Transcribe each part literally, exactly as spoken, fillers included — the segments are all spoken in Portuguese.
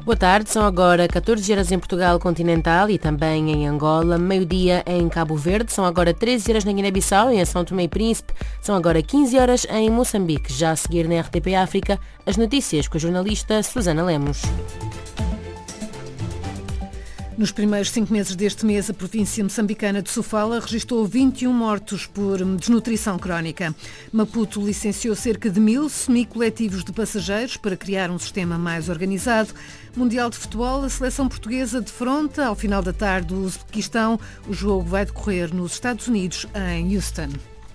Boa tarde, são agora catorze horas em Portugal continental e também em Angola, meio-dia em Cabo Verde, são agora treze horas na Guiné-Bissau e em São Tomé e Príncipe, são agora quinze horas em Moçambique. Já a seguir na R T P África, as notícias com a jornalista Susana Lemos. Nos primeiros cinco meses deste mês, a província moçambicana de Sofala registrou vinte e um mortos por desnutrição crónica. Maputo licenciou cerca de mil semi-coletivos de passageiros para criar um sistema mais organizado. Mundial de Futebol, a seleção portuguesa defronta ao final da tarde o Uzbequistão. O jogo vai decorrer nos Estados Unidos, em Houston.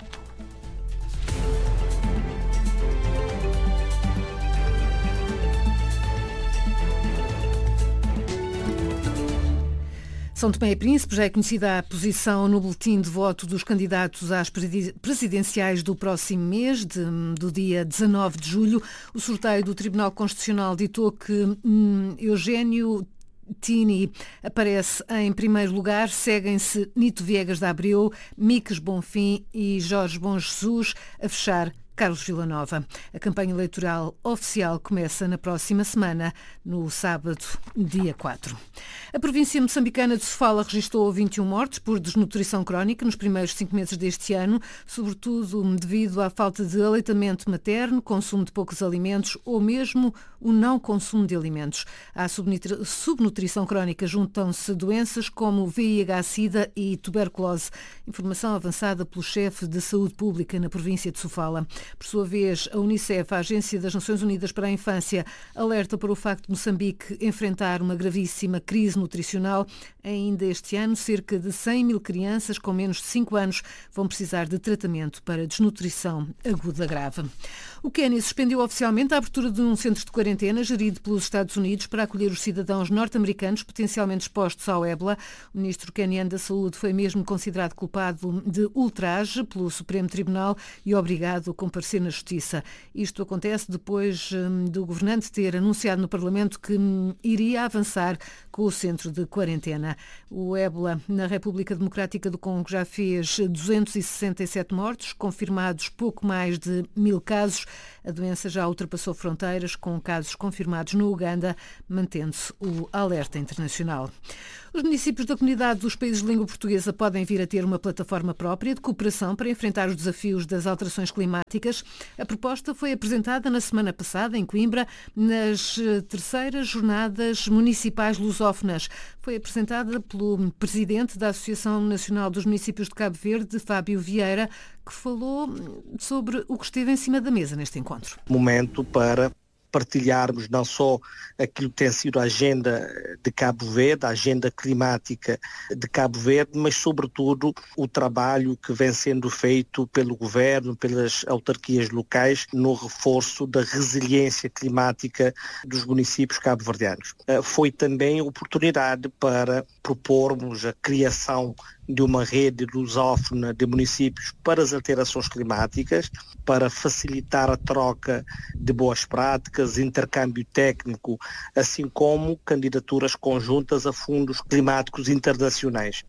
São Tomé e Príncipe já é conhecida a posição no boletim de voto dos candidatos às presidenciais do próximo mês, de, do dia dezanove de julho. O sorteio do Tribunal Constitucional ditou que hum, Eugênio Tini aparece em primeiro lugar, seguem-se Nito Viegas da Abreu, Miques Bonfim e Jorge Bom Jesus, a fechar Carlos Villanova. A campanha eleitoral oficial começa na próxima semana, no sábado, dia quatro. A província moçambicana de Sofala registrou vinte e um mortes por desnutrição crónica nos primeiros cinco meses deste ano, sobretudo devido à falta de aleitamento materno, consumo de poucos alimentos ou mesmo o não consumo de alimentos. À subnutrição crónica juntam-se doenças como V I H-Sida e tuberculose. Informação avançada pelo chefe de saúde pública na província de Sofala. Por sua vez, a Unicef, a Agência das Nações Unidas para a Infância, alerta para o facto de Moçambique enfrentar uma gravíssima crise nutricional. Ainda este ano, cerca de cem mil crianças com menos de cinco anos vão precisar de tratamento para desnutrição aguda grave. O Quênia suspendeu oficialmente a abertura de um centro de quarentena gerido pelos Estados Unidos para acolher os cidadãos norte-americanos potencialmente expostos ao ébola. O ministro queniano da Saúde foi mesmo considerado culpado de ultraje pelo Supremo Tribunal e obrigado a comparecer na Justiça. Isto acontece depois hum, do governante ter anunciado no Parlamento que hum, iria avançar com o centro de quarentena. O ébola na República Democrática do Congo já fez duzentos e sessenta e sete mortos, confirmados pouco mais de mil casos. A doença já ultrapassou fronteiras, com casos confirmados no Uganda, mantendo-se o alerta internacional. Os municípios da comunidade dos países de língua portuguesa podem vir a ter uma plataforma própria de cooperação para enfrentar os desafios das alterações climáticas. A proposta foi apresentada na semana passada em Coimbra, nas terceiras Jornadas Municipais Lusófonas. Foi apresentada pelo presidente da Associação Nacional dos Municípios de Cabo Verde, Fábio Vieira, que falou sobre o que esteve em cima da mesa neste encontro. Momento para partilharmos não só aquilo que tem sido a agenda de Cabo Verde, a agenda climática de Cabo Verde, mas sobretudo o trabalho que vem sendo feito pelo governo, pelas autarquias locais, no reforço da resiliência climática dos municípios cabo-verdianos. Foi também oportunidade para propormos a criação de uma rede lusófona de municípios para as alterações climáticas, para facilitar a troca de boas práticas, intercâmbio técnico, assim como candidaturas conjuntas a fundos climáticos internacionais.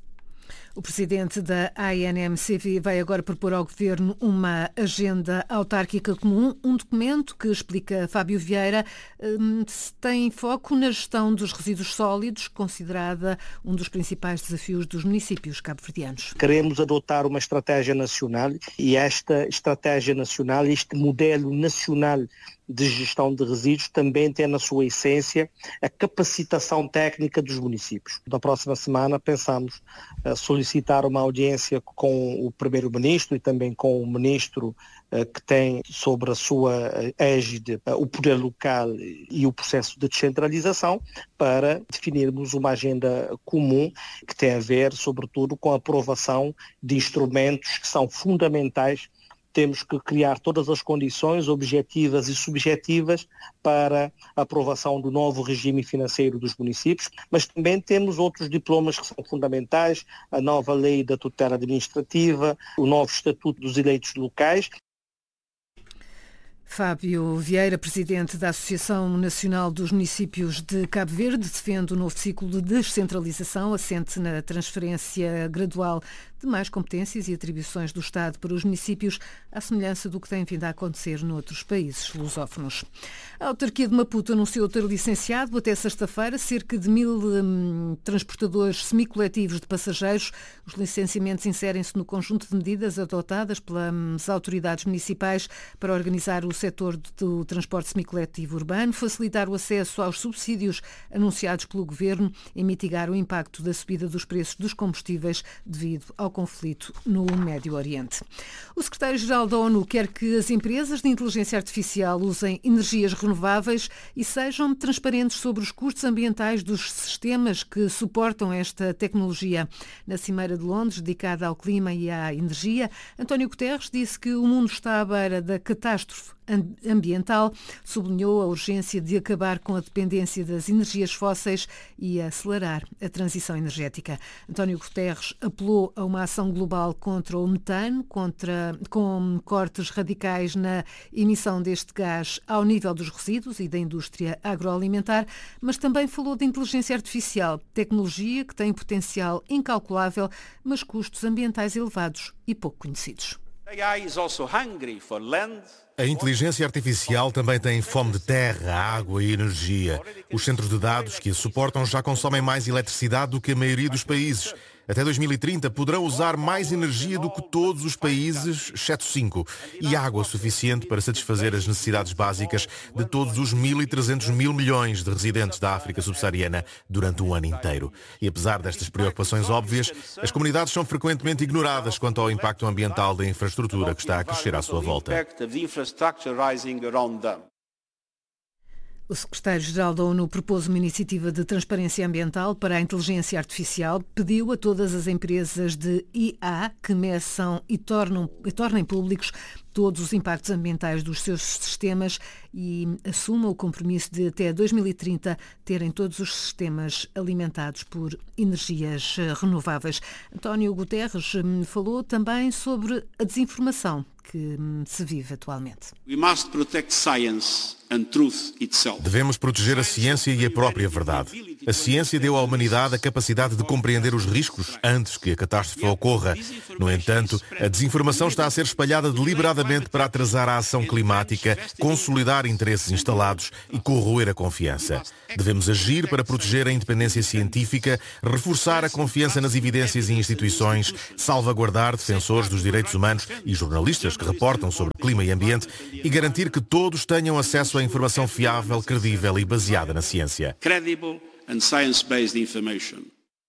O presidente da A N M C V vai agora propor ao Governo uma agenda autárquica comum, um documento que, explica Fábio Vieira, tem foco na gestão dos resíduos sólidos, considerada um dos principais desafios dos municípios cabo-verdianos. Queremos adotar uma estratégia nacional e esta estratégia nacional, este modelo nacional de gestão de resíduos também tem na sua essência a capacitação técnica dos municípios. Na próxima semana pensamos uh, solicitar uma audiência com o primeiro-ministro e também com o ministro uh, que tem sobre a sua égide uh, o poder local e o processo de descentralização para definirmos uma agenda comum que tem a ver sobretudo com a aprovação de instrumentos que são fundamentais. Temos que criar todas as condições objetivas e subjetivas para a aprovação do novo regime financeiro dos municípios, mas também temos outros diplomas que são fundamentais, a nova lei da tutela administrativa, o novo estatuto dos eleitos locais. Fábio Vieira, presidente da Associação Nacional dos Municípios de Cabo Verde, defende o novo ciclo de descentralização assente na transferência gradual de mais competências e atribuições do Estado para os municípios, à semelhança do que tem vindo a acontecer noutros países lusófonos. A autarquia de Maputo anunciou ter licenciado até sexta-feira cerca de mil hum, transportadores semicoletivos de passageiros. Os licenciamentos inserem-se no conjunto de medidas adotadas pelas autoridades municipais para organizar o setor do transporte semicoletivo urbano, facilitar o acesso aos subsídios anunciados pelo Governo e mitigar o impacto da subida dos preços dos combustíveis devido ao conflito no Médio Oriente. O secretário-geral da ONU quer que as empresas de inteligência artificial usem energias renováveis e sejam transparentes sobre os custos ambientais dos sistemas que suportam esta tecnologia. Na Cimeira de Londres, dedicada ao clima e à energia, António Guterres disse que o mundo está à beira da catástrofe ambiental, sublinhou a urgência de acabar com a dependência das energias fósseis e acelerar a transição energética. António Guterres apelou a uma ação global contra o metano, contra, com cortes radicais na emissão deste gás ao nível dos resíduos e da indústria agroalimentar, mas também falou de inteligência artificial, tecnologia que tem potencial incalculável, mas custos ambientais elevados e pouco conhecidos. A inteligência artificial também tem fome de terra, água e energia. Os centros de dados que a suportam já consomem mais eletricidade do que a maioria dos países. Até dois mil e trinta poderão usar mais energia do que todos os países, exceto cinco, e água suficiente para satisfazer as necessidades básicas de todos os mil e trezentos mil milhões de residentes da África subsaariana durante um ano inteiro. E apesar destas preocupações óbvias, as comunidades são frequentemente ignoradas quanto ao impacto ambiental da infraestrutura que está a crescer à sua volta. O secretário-geral da ONU propôs uma iniciativa de transparência ambiental para a inteligência artificial, pediu a todas as empresas de I A que meçam e, tornam, e tornem públicos todos os impactos ambientais dos seus sistemas e assumam o compromisso de até dois mil e trinta terem todos os sistemas alimentados por energias renováveis. António Guterres falou também sobre a desinformação que se vive atualmente. We must protect science and truth itself. Devemos proteger a ciência e a própria verdade. A ciência deu à humanidade a capacidade de compreender os riscos antes que a catástrofe ocorra. No entanto, a desinformação está a ser espalhada deliberadamente para atrasar a ação climática, consolidar interesses instalados e corroer a confiança. Devemos agir para proteger a independência científica, reforçar a confiança nas evidências e instituições, salvaguardar defensores dos direitos humanos e jornalistas que reportam sobre clima e ambiente e garantir que todos tenham acesso à informação fiável, credível e baseada na ciência. Credible and science-based information.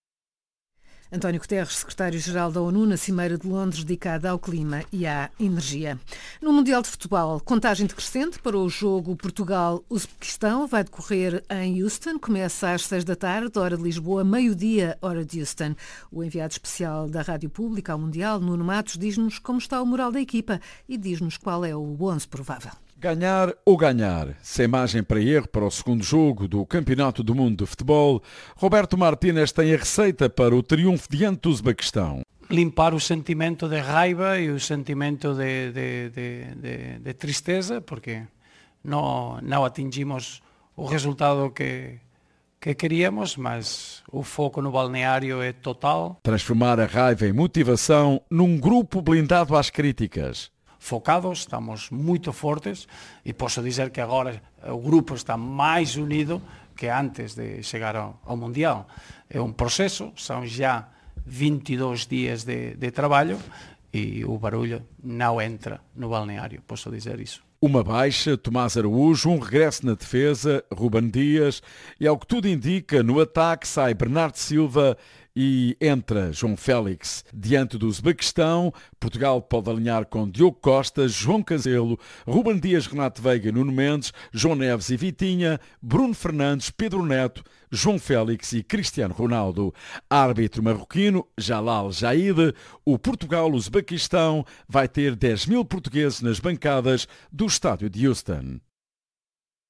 António Guterres, secretário-geral da ONU, na Cimeira de Londres, dedicada ao clima e à energia. No Mundial de Futebol, contagem decrescente para o jogo Portugal-Uzbequistão vai decorrer em Houston. Começa às seis da tarde, hora de Lisboa, meio-dia, hora de Houston. O enviado especial da Rádio Pública ao Mundial, Nuno Matos, diz-nos como está o moral da equipa e diz-nos qual é o onze provável. Ganhar ou ganhar, sem margem para erro para o segundo jogo do Campeonato do Mundo de Futebol, Roberto Martínez tem a receita para o triunfo diante do Uzbequistão. Limpar o sentimento de raiva e o sentimento de, de, de, de, de tristeza, porque não, não atingimos o resultado que, que queríamos, mas o foco no balneário é total. Transformar a raiva em motivação num grupo blindado às críticas. Focados, estamos muito fortes e posso dizer que agora o grupo está mais unido que antes de chegar ao, ao Mundial. É um processo, são já vinte e dois dias de, de trabalho e o barulho não entra no balneário, posso dizer isso. Uma baixa, Tomás Araújo, um regresso na defesa, Ruben Dias e, ao que tudo indica, no ataque sai Bernardo Silva e entra João Félix. Diante do Uzbequistão, Portugal pode alinhar com Diogo Costa, João Cancelo, Ruben Dias, Renato Veiga, Nuno Mendes, João Neves e Vitinha, Bruno Fernandes, Pedro Neto, João Félix e Cristiano Ronaldo. Árbitro marroquino, Jalal Jaid. O Portugal-Uzbequistão vai ter dez mil portugueses nas bancadas do estádio de Houston.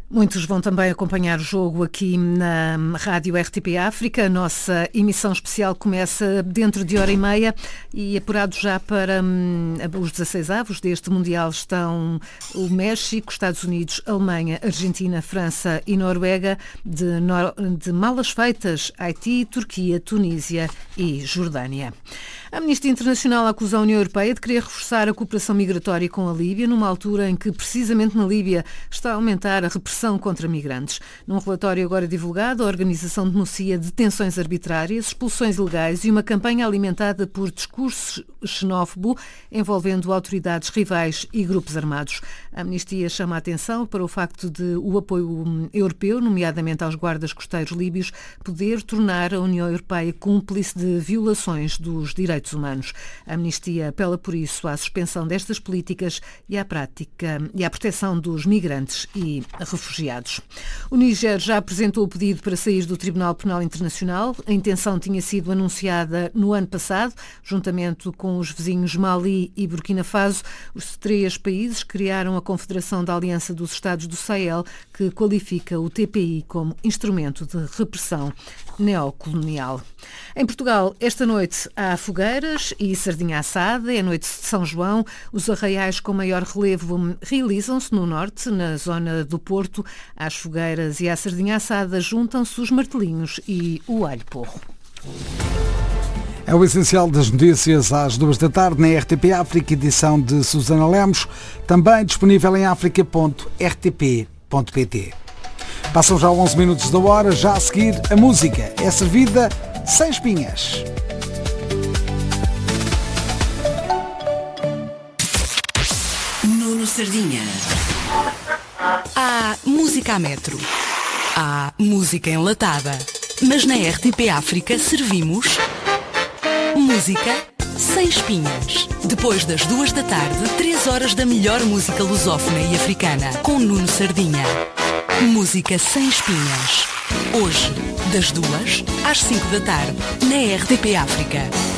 Muitos vão também acompanhar o jogo aqui na Rádio R T P África. A nossa emissão especial começa dentro de hora e meia e apurados já para hum, os dezasseis avos deste Mundial estão o México, Estados Unidos, Alemanha, Argentina, França e Noruega. De, nor de malas feitas, Haiti, Turquia, Tunísia e Jordânia. A Amnistia Internacional acusa a União Europeia de querer reforçar a cooperação migratória com a Líbia, numa altura em que, precisamente na Líbia, está a aumentar a repressão contra migrantes. Num relatório agora divulgado, a organização denuncia detenções arbitrárias, expulsões ilegais e uma campanha alimentada por discurso xenófobo envolvendo autoridades rivais e grupos armados. A Amnistia chama a atenção para o facto de o apoio europeu, nomeadamente aos guardas costeiros líbios, poder tornar a União Europeia cúmplice de violações dos direitos humanos. A Amnistia apela por isso à suspensão destas políticas e à prática e à proteção dos migrantes e refugiados. O Níger já apresentou o pedido para sair do Tribunal Penal Internacional. A intenção tinha sido anunciada no ano passado, juntamente com os vizinhos Mali e Burkina Faso. Os três países criaram a Confederação da Aliança dos Estados do Sahel, que qualifica o T P I como instrumento de repressão neocolonial. Em Portugal, esta noite há fogueiras e sardinha assada. É a noite de São João. Os arraiais com maior relevo realizam-se no norte, na zona do Porto. Às fogueiras e à sardinha assada juntam-se os martelinhos e o alho porro. É o essencial das notícias às duas da tarde na R T P África, edição de Susana Lemos, também disponível em africa ponto r t p ponto p t. Passam já onze minutos da hora, já a seguir a música é servida sem espinhas. Nuno Sardinha. Há música a metro. Há música enlatada. Mas na R T P África servimos música sem espinhas. Depois das duas da tarde, três horas da melhor música lusófona e africana, com Nuno Sardinha. Música sem espinhas. Hoje, das duas às cinco da tarde, na R T P África.